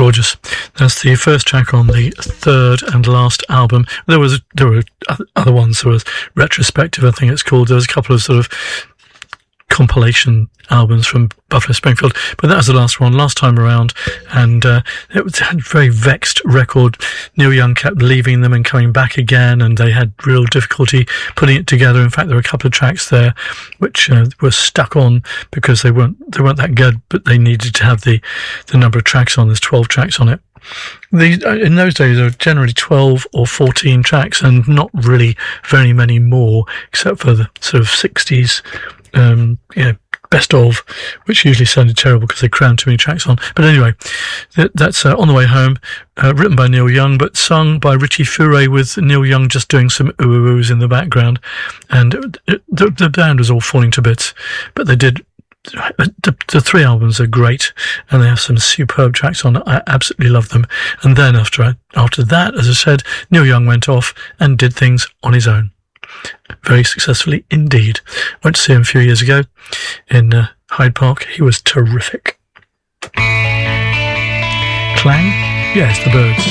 Gorgeous. That's the first track on the third and last album. There were other ones. There was Retrospective, I think it's called. There was a couple of sort of compilation albums from Buffalo Springfield, but that was the last one, last time around, and it had a very vexed record. Neil Young kept leaving them and coming back again, and they had real difficulty putting it together. In fact, there were a couple of tracks there which were stuck on because they weren't that good, but they needed to have the number of tracks on. There's 12 tracks on it. In those days, there were generally 12 or 14 tracks, and not really very many more, except for the sort of 60s best of, which usually sounded terrible because they crammed too many tracks on. But anyway, that's On the Way Home, written by Neil Young, but sung by Richie Furay, with Neil Young just doing some ooh-oohs in the background. And the band was all falling to bits, but they did. The three albums are great, and they have some superb tracks on. I absolutely love them. And then after that, as I said, Neil Young went off and did things on his own. Very successfully indeed. Went to see him a few years ago in Hyde Park. He was terrific. Clang? Yes, the Byrds.